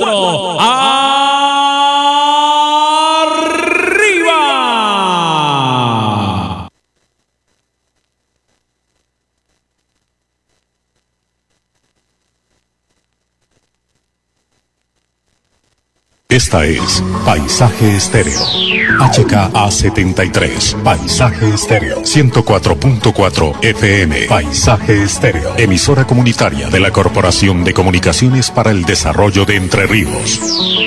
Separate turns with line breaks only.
4, arriba.
Esta es Paisaje Estéreo. HKA73. Paisaje Estéreo. 104.4 FM. Paisaje Estéreo. Emisora comunitaria de la Corporación de Comunicaciones para el Desarrollo de Entre Ríos.